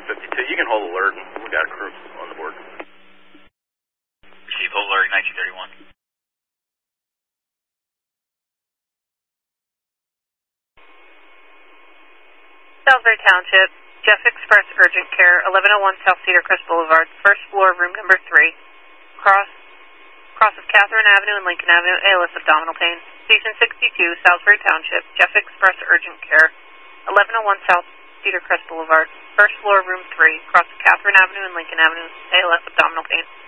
52. You can hold alert, and we got a crew on the board. Receive, hold alert, 1931. Salisbury Township, Jeff Express Urgent Care, 1101 South Cedar Crest Boulevard, first floor, room number 3. Crosses Catherine Avenue and Lincoln Avenue, ALS abdominal pain. Station 62, Salisbury Township, Jeff Express Urgent Care, 1101 South Cedar Crest Boulevard, first floor, room 3. Crosses Catherine Avenue and Lincoln Avenue, ALS abdominal pain.